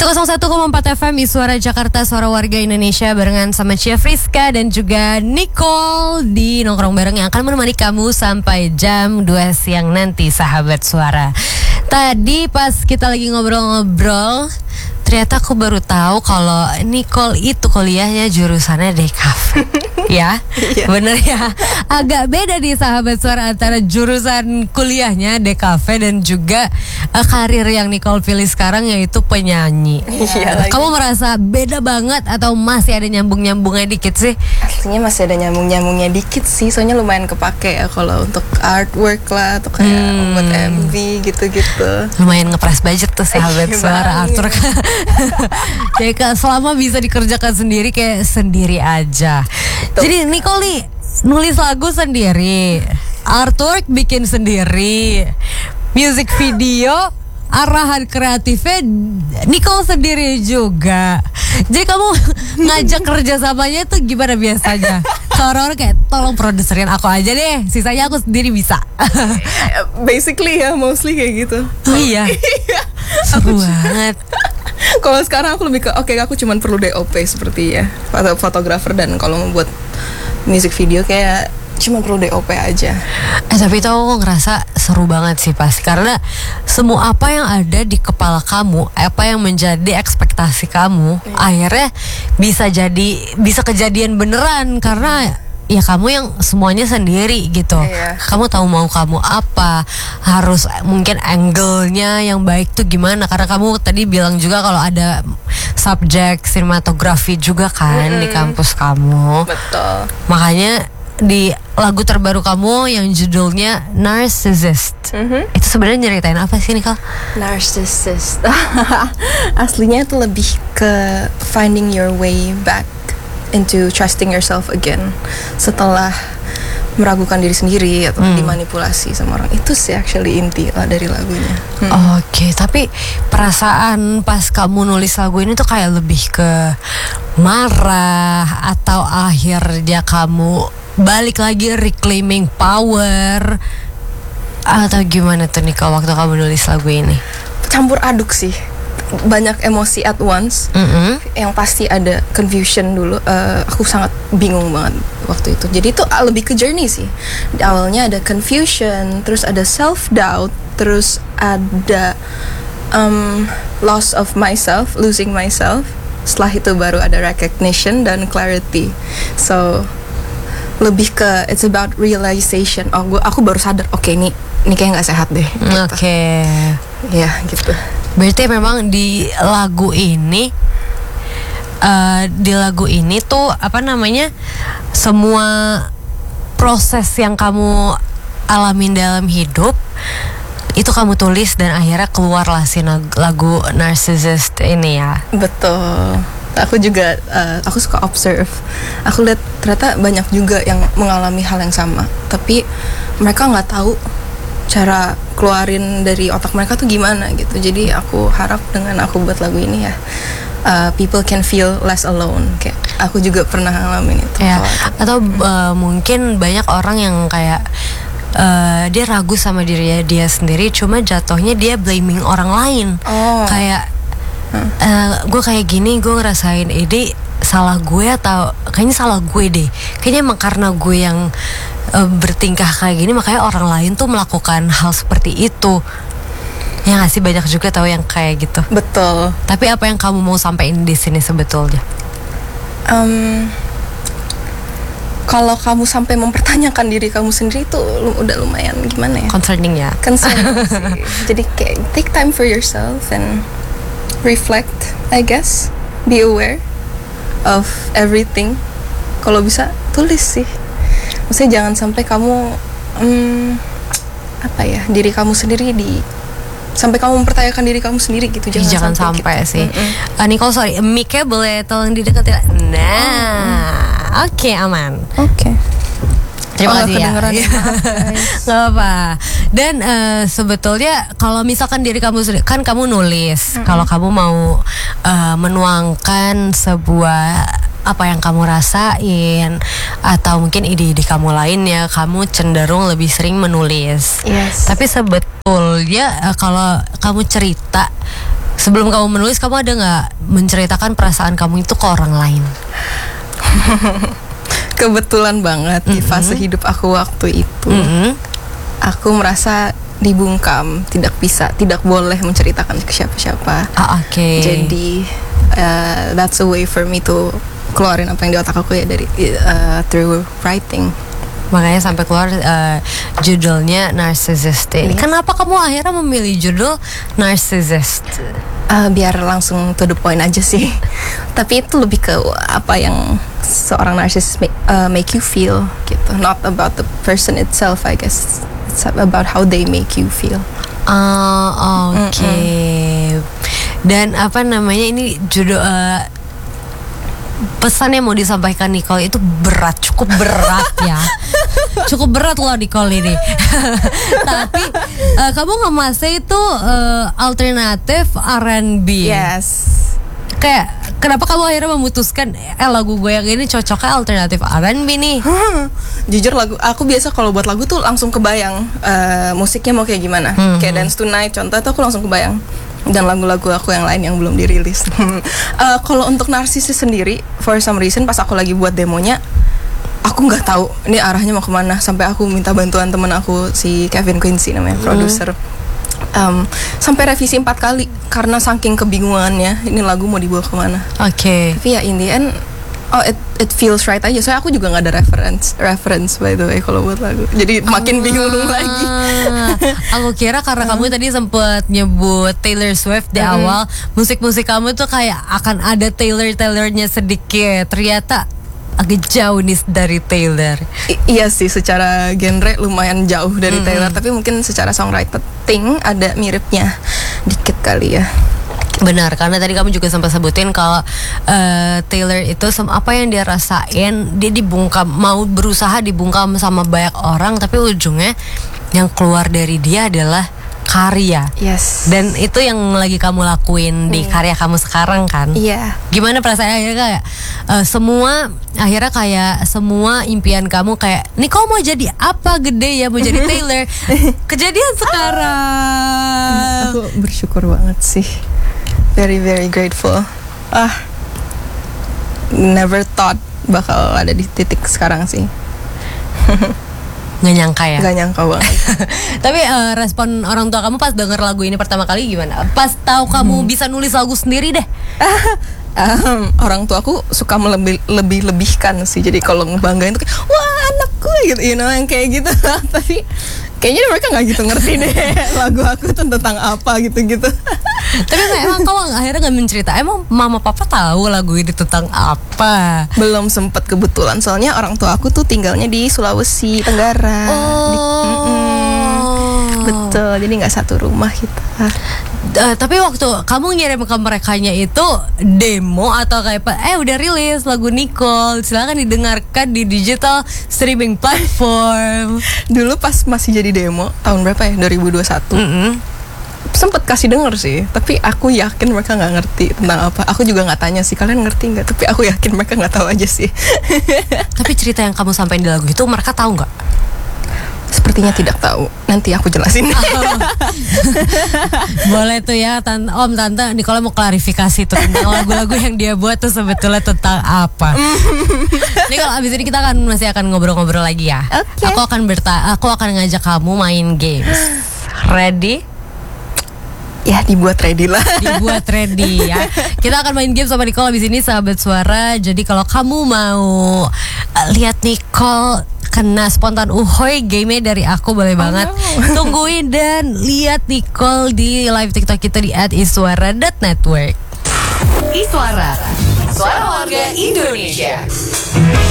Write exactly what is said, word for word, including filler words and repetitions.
seratus satu koma empat F M Suara Jakarta, suara warga Indonesia, barengan sama Cia Friska dan juga Nicole di Nongkrong Bareng yang akan menemani kamu sampai jam dua siang nanti, sahabat suara. Tadi pas kita lagi ngobrol-ngobrol, ternyata aku baru tahu kalau Nicole itu kuliahnya jurusannya D K V. Ya, iya. Bener ya. Agak beda di sahabat suara antara jurusan kuliahnya D K V dan juga uh, karir yang Nicole pilih sekarang, yaitu penyanyi. Iya, Kamu merasa beda banget atau masih ada nyambung-nyambungnya dikit sih? Aslinya masih ada nyambung-nyambungnya dikit sih, soalnya lumayan kepake ya kalau untuk artwork lah atau kayak hmm. buat M V gitu-gitu. Lumayan ngepres budget tuh sahabat suara artwork. Jadi selama bisa dikerjakan sendiri, kayak sendiri aja. Tuh. Jadi Nicole nih nulis lagu sendiri, artwork bikin sendiri, music video arahan kreatifnya Nicole sendiri juga. Jadi kamu ngajak kerjasamanya tuh gimana biasanya? Orang-orang kayak tolong produserin aku aja deh, sisanya aku sendiri bisa. Basically ya, mostly kayak gitu. Oh iya. Seru banget. Kalau sekarang aku lebih ke oke, okay, aku cuma perlu D O P seperti ya foto fotografer, dan kalau membuat music video kayak cuma perlu D O P aja. Eh tapi itu aku ngerasa seru banget sih pasti, karena semua apa yang ada di kepala kamu, apa yang menjadi ekspektasi kamu, hmm. akhirnya bisa jadi bisa kejadian beneran karena ya kamu yang semuanya sendiri gitu. Iya. Kamu tahu mau kamu apa, harus mungkin angle-nya yang baik tuh gimana, karena kamu tadi bilang juga kalau ada subjek sinematografi juga kan mm-hmm. di kampus kamu. Betul. Makanya di lagu terbaru kamu yang judulnya Narcissist, mm-hmm. itu sebenarnya nyeritain apa sih Nicole? Narcissist aslinya itu lebih ke finding your way back into trusting yourself again setelah meragukan diri sendiri atau hmm. dimanipulasi sama orang. Itu sih actually inti lah dari lagunya. hmm. Oke, okay, tapi perasaan pas kamu nulis lagu ini tuh kayak lebih ke marah atau akhirnya kamu balik lagi reclaiming power, atau gimana tuh nih kalau waktu kamu nulis lagu ini? Campur aduk sih, banyak emosi at once. Mm-hmm. Yang pasti ada confusion dulu. uh, Aku sangat bingung banget waktu itu. Jadi itu lebih ke journey sih. Di awalnya ada confusion, terus ada self-doubt, terus ada um, loss of myself, losing myself. Setelah itu baru ada recognition dan clarity. So lebih ke it's about realization. Oh, gua, aku baru sadar, oke okay, ini ini kayak nggak sehat deh. Gitu. Oke, okay. Ya gitu. Berarti memang di lagu ini, uh, di lagu ini tuh apa namanya, semua proses yang kamu alamin dalam hidup itu kamu tulis dan akhirnya keluarlah si lagu Narcissist ini ya. Betul. Aku juga uh, aku suka observe. Aku lihat ternyata banyak juga yang mengalami hal yang sama, tapi mereka nggak tahu cara keluarin dari otak mereka tuh gimana gitu. Jadi aku harap dengan aku buat lagu ini ya, uh, people can feel less alone. Kayak aku juga pernah ngalamin itu. Ya, atau uh, mungkin banyak orang yang kayak uh, dia ragu sama dirinya dia sendiri, cuma jatuhnya dia blaming orang lain. Oh. Kayak uh, gue kayak gini, gue ngerasain ini salah gue atau kayaknya salah gue deh. Kayaknya emang karena gue yang uh, bertingkah kayak gini, makanya orang lain tuh melakukan hal seperti itu. Ya nggak sih, banyak juga tahu yang kayak gitu. Betul. Tapi apa yang kamu mau sampaikan di sini sebetulnya? Um, kalau kamu sampai mempertanyakan diri kamu sendiri itu udah lumayan gimana ya? Concerning ya. Concerning sih. Jadi kayak take time for yourself and reflect, I guess. Be aware of everything. Kalau bisa tulis sih. Maksudnya jangan sampai kamu um, apa ya, diri kamu sendiri di sampai kamu mempertanyakan diri kamu sendiri gitu. Jangan, jangan sampai, sampai gitu. Sih. Mm-hmm. Uh, Nicole, sorry, mic-nya boleh tolong dideketin. Nah, oke okay, aman. Oke. Okay. Terima oh, kasih ya. Gak apa. Dan uh, sebetulnya kalau misalkan diri kamu sendiri, kan kamu nulis, mm-hmm. kalau kamu mau uh, menuangkan sebuah apa yang kamu rasain atau mungkin ide-ide kamu lainnya, kamu cenderung lebih sering menulis. Yes. Tapi sebetulnya uh, kalau kamu cerita Sebelum kamu menulis, kamu ada nggak menceritakan perasaan kamu itu ke orang lain? Kebetulan banget mm-hmm. di fase hidup aku waktu itu, mm-hmm. aku merasa dibungkam, tidak bisa, tidak boleh menceritakan ke siapa-siapa. Ah, oke. Okay. Jadi uh, that's a way for me to keluarin apa yang di otak aku ya dari uh, through writing. Makanya sampai keluar uh, judulnya Narcissist ini. Yes. Kenapa kamu akhirnya memilih judul Narcissist? Uh, biar langsung to the point aja sih. Tapi itu lebih ke apa yang seorang narcissist make, uh, make you feel gitu. Not about the person itself, I guess. It's about how they make you feel. Oh, oke. Okay. Dan apa namanya ini judul uh, pesan yang mau disampaikan Nicole itu berat, cukup berat ya. Cukup berat loh Nicole ini. Tapi uh, kamu ngemasnya itu uh, alternatif R and B. Yes. Kayak kenapa kamu akhirnya memutuskan eh lagu gue yang ini cocoknya alternatif R and B nih? Jujur lagu aku biasa kalau buat lagu tuh langsung kebayang uh, musiknya mau kayak gimana. Mm-hmm. Kayak Dance Tonight contoh tuh aku langsung kebayang. Dan lagu-lagu aku yang lain yang belum dirilis. uh, Kalau untuk Narcissist sendiri, for some reason pas aku lagi buat demonya, aku nggak tahu ini arahnya mau kemana. Sampai aku minta bantuan temen aku si Kevin Quincy namanya, produser. Um, sampai revisi empat kali karena saking kebingungannya ini lagu mau dibawa kemana. Oke. Okay. Tapi ya in the end, oh it it feels right aja. Soalnya aku juga nggak ada reference reference by the way kalau buat lagu. Jadi makin bingung ah, lagi. Aku kira karena kamu tadi sempet nyebut Taylor Swift di mm-hmm. awal, musik-musik kamu tuh kayak akan ada Taylor-Taylornya sedikit. Ternyata agak jauh nih dari Taylor. I- iya sih, secara genre lumayan jauh dari mm-hmm. Taylor. Tapi mungkin secara songwriting ada miripnya dikit kali ya. Benar, karena tadi kamu juga sempat sebutin kalau uh, Taylor itu apa yang dia rasain, dia dibungkam, mau berusaha dibungkam sama banyak orang, tapi ujungnya yang keluar dari dia adalah karya. Yes. Dan itu yang lagi kamu lakuin di yeah. karya kamu sekarang kan? Iya. Yeah. Gimana perasaan akhirnya kayak uh, semua akhirnya kayak semua impian kamu kayak Nicole mau jadi apa gede ya, mau jadi Taylor. Kejadian sekarang. Aku bersyukur banget sih. Very very grateful. Ah, never thought bakal ada di titik sekarang sih. Nggak nyangka ya? Nggak nyangka banget. Tapi uh, respon orang tua kamu pas denger lagu ini pertama kali gimana? Pas tahu kamu hmm. bisa nulis lagu sendiri deh. um, orang tua aku suka melebih lebih lebihkan sih. Jadi kalau ngebanggain tuh kayak, wah anakku gitu, you know, yang kayak gitu. Tapi kayaknya mereka nggak gitu ngerti deh lagu aku tuh tentang apa gitu-gitu. Tapi emang kamu akhirnya nggak mencerita, emang mama papa tahu lagu ini tentang apa? Belum sempet kebetulan, soalnya orang tua aku tuh tinggalnya di Sulawesi Tenggara. Oh. Di, betul, jadi nggak satu rumah kita. Uh, tapi waktu kamu ngirim ke merekanya itu demo atau kayak eh udah rilis lagu Nicole, silakan didengarkan di digital streaming platform. Dulu pas masih jadi demo tahun berapa ya, dua ribu dua puluh satu. Mm-hmm. Sempet kasih denger sih, tapi aku yakin mereka nggak ngerti tentang apa. Aku juga nggak tanya sih kalian ngerti nggak, tapi aku yakin mereka nggak tahu aja sih. Tapi cerita yang kamu sampaikan di lagu itu mereka tahu nggak? Sepertinya tidak tahu. Nanti aku jelasin. Oh. Boleh tuh ya, tante, om tante Nicole mau klarifikasi tuh tentang lagu-lagu yang dia buat tuh sebetulnya tentang apa. Ini kalau abis ini kita akan masih akan ngobrol-ngobrol lagi ya. Okay. Aku akan berta, aku akan ngajak kamu main games. Ready? Ya dibuat ready lah. Dibuat ready ya. Kita akan main game sama Nicole abis ini sahabat suara. Jadi kalau kamu mau uh, lihat Nicole kena spontan uhoy game-nya dari aku boleh banget. Oh, no. Tungguin dan lihat Nicole di live TikTok kita di at iswara dot network. Iswara, suara warga Indonesia.